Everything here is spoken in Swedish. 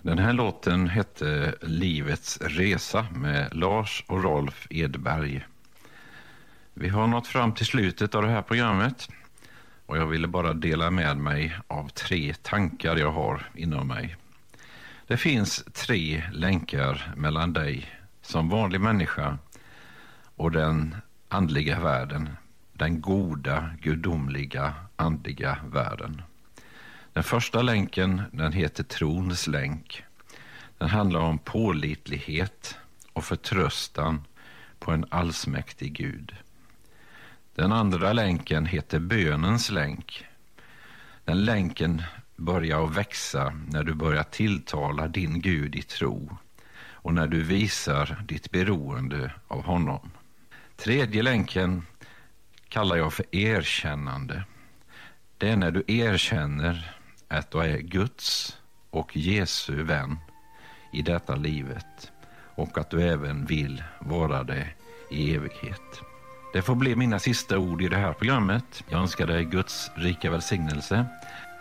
Den här låten hette Livets resa med Lars och Rolf Edberg. Vi har nått fram till slutet av det här programmet och jag ville bara dela med mig av 3 tankar jag har inom mig. Det finns 3 länkar mellan dig som vanlig människa och den andliga världen, den goda, gudomliga, andliga världen. Den första länken, den heter trons länk. Den handlar om pålitlighet och förtröstan på en allsmäktig Gud. Den andra länken heter bönens länk. Den länken börjar att växa när du börjar tilltala din Gud i tro och när du visar ditt beroende av honom. Tredje länken kallar jag för erkännande. Det är när du erkänner att du är Guds och Jesu vän i detta livet och att du även vill vara det i evighet. Det får bli mina sista ord i det här programmet. Jag önskar dig Guds rika välsignelse.